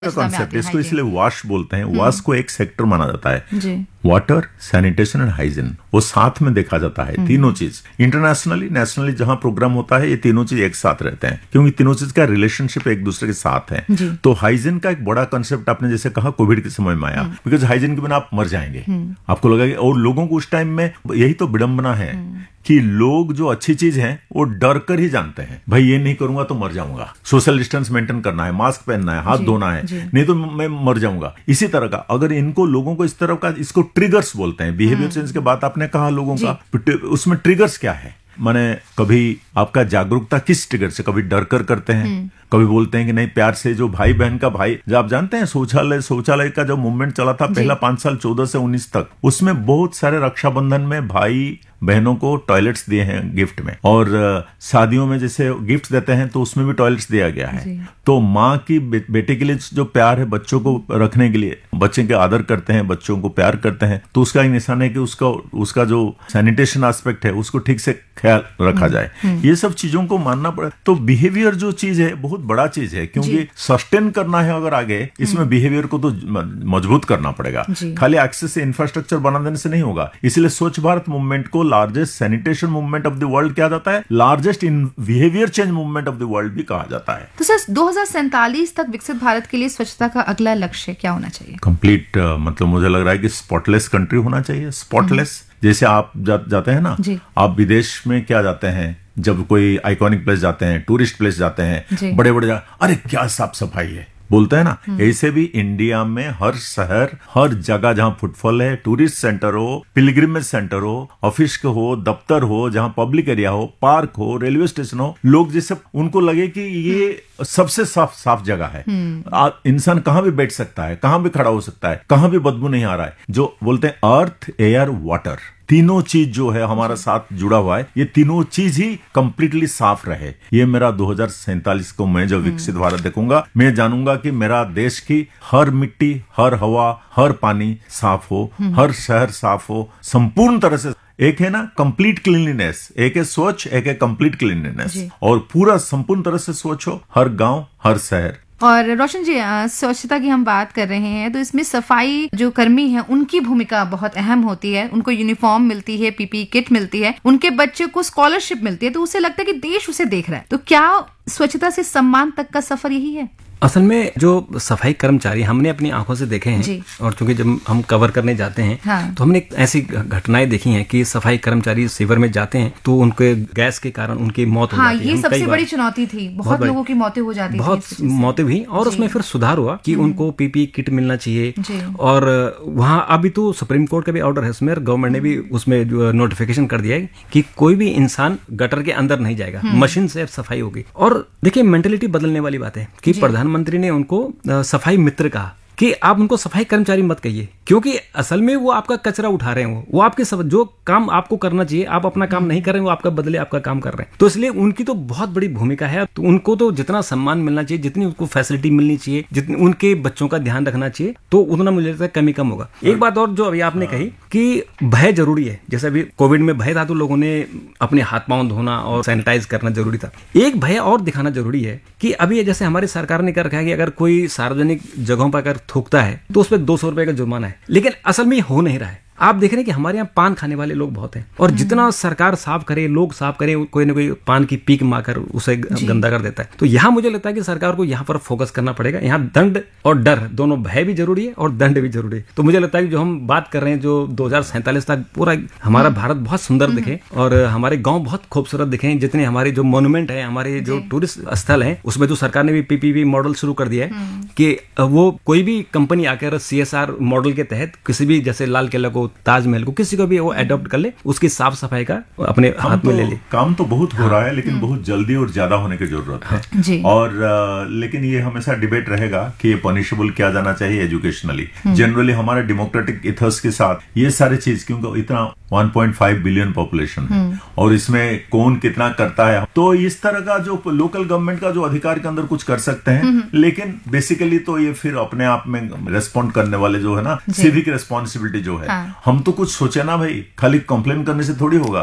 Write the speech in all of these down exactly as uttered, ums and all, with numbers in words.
Concept, इसको इसलिए wash बोलते हैं। वॉश को एक सेक्टर माना जाता है, वाटर, सैनिटेशन एंड हाइजीन, वो साथ में देखा जाता है। तीनों चीज इंटरनेशनली नेशनली जहां प्रोग्राम होता है, ये तीनों चीज एक साथ रहते हैं, क्योंकि तीनों चीज का रिलेशनशिप एक दूसरे के साथ है। तो हाइजीन का एक बड़ा कंसेप्ट आपने जैसे कहा कोविड के समय में आया, बिकॉज हाइजीन के बिना आप मर जाएंगे, आपको लगेगा। और लोगों को उस टाइम में यही तो विडंबना है कि लोग जो अच्छी चीज है वो डर कर ही जानते हैं, भाई ये नहीं करूंगा तो मर जाऊंगा, सोशल डिस्टेंस मेंटेन करना है, मास्क पहनना है, हाथ धोना है, नहीं तो मैं मर जाऊंगा। इसी तरह का अगर इनको लोगों को इस तरह का, इसको ट्रिगर्स बोलते हैं, बिहेवियर चेंज के बात आपने कहा लोगों का, उसमें ट्रिगर्स क्या है? माने कभी आपका जागरूकता किस ट्रिगर से, कभी डर कर करते हैं, कभी बोलते हैं कि नहीं प्यार से, जो भाई बहन का भाई, जो आप जानते हैं शौचालय शौचालय का जो मूवमेंट चला था पहला पांच साल चौदह से उन्नीस तक, उसमें बहुत सारे रक्षाबंधन में भाई बहनों को टॉयलेट्स दिए हैं गिफ्ट में, और शादियों में जैसे गिफ्ट देते हैं तो उसमें भी टॉयलेट्स दिया गया है। तो माँ की बे, बेटे के लिए जो प्यार है, बच्चों को रखने के लिए, बच्चे के आदर करते हैं, बच्चों को प्यार करते हैं, तो उसका एक निशान है कि उसका उसका जो सैनिटेशन एस्पेक्ट है उसको ठीक से ख्याल रखा जाए। ये सब चीजों को मानना पड़े। तो बिहेवियर जो चीज है बहुत बड़ा चीज है, क्योंकि सस्टेन करना है अगर आगे, इसमें बिहेवियर को तो मजबूत करना पड़ेगा, खाली एक्सेस से इंफ्रास्ट्रक्चर बना देने से नहीं होगा। इसलिए स्वच्छ भारत मूवमेंट को largest sanitation movement of the world किया जाता है, largest in behaviour change movement of the world भी कहा जाता है। तो सर दो हज़ार सैंतालीस तक विकसित भारत के लिए स्वच्छता का अगला लक्ष्य क्या होना चाहिए? कंप्लीट uh, मतलब मुझे लग रहा है कि स्पॉटलेस कंट्री होना चाहिए। स्पॉटलेस जैसे आप जा, जाते हैं ना, आप विदेश में क्या जाते हैं, जब कोई आइकॉनिक प्लेस जाते हैं, टूरिस्ट प्लेस जाते हैं, बड़े बड़े, अरे क्या साफ सफाई है बोलते हैं ना, ऐसे भी इंडिया में हर शहर, हर जगह जहां फुटफॉल है, टूरिस्ट सेंटर हो, पिलग्रिमेज सेंटर हो, ऑफिस के हो, दफ्तर हो, जहां पब्लिक एरिया हो, पार्क हो, रेलवे स्टेशन हो, लोग जैसे उनको लगे कि ये सबसे साफ साफ जगह है, इंसान कहां भी बैठ सकता है, कहां भी खड़ा हो सकता है, कहां भी बदबू नहीं आ रहा है, जो बोलते हैं अर्थ, एयर, वाटर, तीनों चीज जो है हमारा साथ जुड़ा हुआ है, ये तीनों चीज ही कंप्लीटली साफ रहे। ये मेरा दो हज़ार सैंतालीस को मैं जब विकसित भारत देखूंगा, मैं जानूंगा कि मेरा देश की हर मिट्टी, हर हवा, हर पानी साफ हो, हर शहर साफ हो, संपूर्ण तरह से। एक है ना कंप्लीट क्लीनलीनेस, एक है स्वच्छ, एक है कंप्लीट क्लीनलीनेस, और पूरा संपूर्ण तरह से स्वच्छ हो हर गांव, हर शहर। और रोशन जी, स्वच्छता की हम बात कर रहे हैं, तो इसमें सफाई जो कर्मी हैं उनकी भूमिका बहुत अहम होती है। उनको यूनिफॉर्म मिलती है, पीपी किट मिलती है, उनके बच्चे को स्कॉलरशिप मिलती है, तो उसे लगता है कि देश उसे देख रहा है। तो क्या स्वच्छता से सम्मान तक का सफर यही है? असल में जो सफाई कर्मचारी हमने अपनी आंखों से देखे हैं, और चूंकि जब हम कवर करने जाते हैं, हाँ। तो हमने ऐसी घटनाएं देखी हैं कि सफाई कर्मचारी सीवर में जाते हैं तो उनके गैस के कारण उनकी मौत हाँ, हो जाती है। ये सबसे बड़ी चुनौती थी, बहुत, बहुत लोगों की मौतें हो जाती थी, बहुत मौतें हुई, और उसमें फिर सुधार हुआ कि उनको पीपी किट मिलना चाहिए। और वहाँ अभी तो सुप्रीम कोर्ट का भी ऑर्डर है, उसमें गवर्नमेंट ने भी उसमें नोटिफिकेशन कर दिया है कि कोई भी इंसान गटर के अंदर नहीं जाएगा, मशीन से सफाई होगी। और देखिए मेंटेलिटी बदलने वाली बात है कि प्रधान मंत्री ने उनको सफाई मित्र कहा कि आप उनको सफाई कर्मचारी मत कहिए, क्योंकि असल में वो आपका कचरा उठा रहे हैं, वो आपके सब जो काम आपको करना चाहिए आप अपना काम नहीं कर रहे हैं, वो आपका बदले आपका काम कर रहे हैं। तो इसलिए उनकी तो बहुत बड़ी भूमिका है। तो उनको तो जितना सम्मान मिलना चाहिए, जितनी उनको फैसिलिटी मिलनी चाहिए, जितनी उनके बच्चों का ध्यान रखना चाहिए, तो उतना मुझे लगता है कमी कम होगा। एक बात और जो अभी आपने कही कि भय जरूरी है, जैसे अभी कोविड में भय था तो लोगों ने अपने हाथ पांव धोना और सैनिटाइज करना जरूरी था। एक भय और दिखाना जरूरी है कि अभी जैसे हमारी सरकार ने कर रखा है कि अगर कोई सार्वजनिक जगहों पर अगर थूकता है तो उस पर दो सौ रुपए का जुर्माना है, लेकिन असल में हो नहीं रहा है। आप देख रहे हैं कि हमारे यहाँ पान खाने वाले लोग बहुत हैं, और जितना सरकार साफ करे, लोग साफ करें, कोई ना कोई पान की पीक मारकर उसे गंदा कर देता है। तो यहाँ मुझे लगता है कि सरकार को यहाँ पर फोकस करना पड़ेगा। यहाँ दंड और डर दोनों, भय भी जरूरी है और दंड भी जरूरी है। तो मुझे लगता है कि जो हम बात कर रहे हैं, जो दो हजार सैंतालीस तक पूरा हमारा भारत बहुत सुंदर दिखे और हमारे गाँव बहुत खूबसूरत दिखे, जितने हमारे जो मोन्यूमेंट है, हमारे जो टूरिस्ट स्थल है, उसमें जो सरकार ने भी पीपीपी मॉडल शुरू कर दिया है कि वो कोई भी कंपनी आकर सीएसआर मॉडल के तहत किसी भी, जैसे लाल किला को, ताजमहल को, किसी को भी वो अडॉप्ट कर ले, उसकी साफ सफाई का अपने हाथ में ले ले। काम तो बहुत हो रहा है, लेकिन बहुत जल्दी और ज्यादा होने की जरूरत है। और आ, लेकिन ये हमेशा डिबेट रहेगा कि ये पनिशेबल किया जाना चाहिए एजुकेशनली। जनरली हमारे डेमोक्रेटिक इथस के साथ ये सारी चीज, क्योंकि इतना एक पॉइंट पाँच बिलियन पॉपुलेशन है और इसमें कौन कितना करता है, तो इस तरह का जो लोकल गवर्नमेंट का जो अधिकार के अंदर कुछ कर सकते हैं, लेकिन बेसिकली तो ये फिर अपने आप में रेस्पॉन्ड करने वाले जो है ना, सिविक रेस्पॉन्सिबिलिटी जो है, हम तो कुछ सोचे ना भाई, खाली कंप्लेन करने से थोड़ी होगा।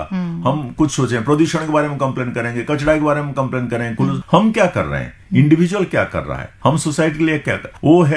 हम कुछ सोचें, प्रदूषण के बारे में कंप्लेन करेंगे, कचरा के बारे में कंप्लेन करेंगे, हम क्या कर रहे हैं, इंडिविजुअल क्या कर रहा है, हम सोसाइटी के लिए क्या कर, वो है